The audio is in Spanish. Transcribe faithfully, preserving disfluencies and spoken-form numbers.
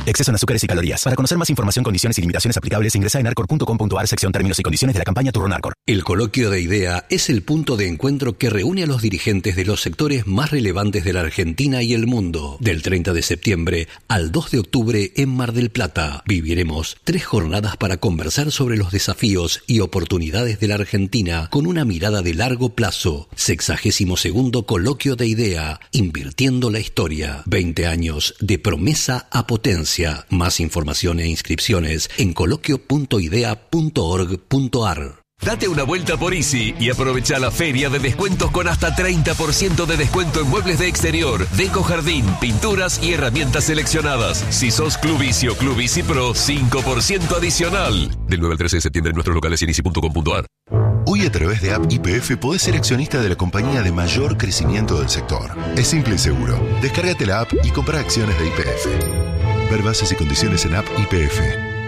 Exceso en azúcares y calorías. Para conocer más información, condiciones y limitaciones aplicables, ingresa en arcor punto com punto a r sección términos y condiciones de la campaña Turronarcor. El Coloquio de IDEA es el punto de encuentro que reúne a los dirigentes de los sectores más relevantes de la Argentina y el mundo. Del treinta de septiembre al dos de octubre en Mar del Plata, viviremos tres jornadas para conversar sobre los desafíos y oportunidades de la Argentina con una mirada de largo plazo. Sexagésimo segundo Coloquio de IDEA, invirtiendo la historia. veinte años de promesa a potencia. Más información e inscripciones en coloquio punto idea punto org punto a r. Date una vuelta por Easy y aprovecha la feria de descuentos con hasta treinta por ciento de descuento en muebles de exterior, deco jardín, pinturas y herramientas seleccionadas. Si sos Club Easy o Club Easy Pro, cinco por ciento adicional. Del nueve al trece de septiembre en nuestros locales y en easy punto com punto a r. Hoy a través de App Y P F podés ser accionista de la compañía de mayor crecimiento del sector. Es simple y seguro. Descárgate la app y compra acciones de Y P F. Ver bases y condiciones en App Y P F.